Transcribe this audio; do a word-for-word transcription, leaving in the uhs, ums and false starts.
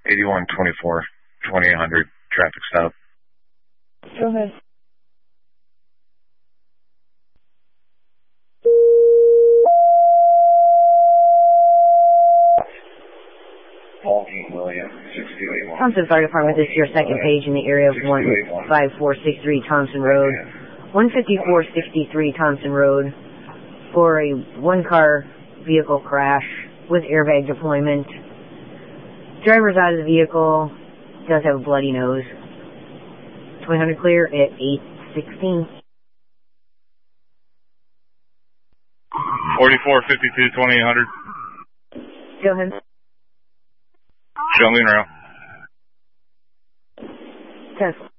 eighty-one twenty-four, twenty-eight hundred, traffic stop. Go ahead. Paul Dean William, sixty-eight one. Thompson Fire Department, this is your second page in the area of one five four six three Thompson Road. one fifty-four sixty-three Thompson Road for a one-car vehicle crash with airbag deployment. Driver's out of the vehicle, does have a bloody nose. twenty hundred clear at eight sixteen. forty-four fifty-two, twenty-eight hundred. Go ahead. Show me around. Test.